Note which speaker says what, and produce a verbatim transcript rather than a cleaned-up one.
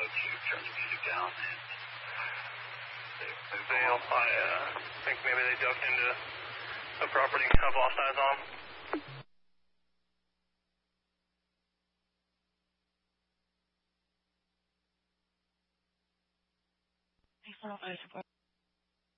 Speaker 1: Vale, I uh, think maybe they ducked into a property. Have lost eyes on them.
Speaker 2: Thanks for the support.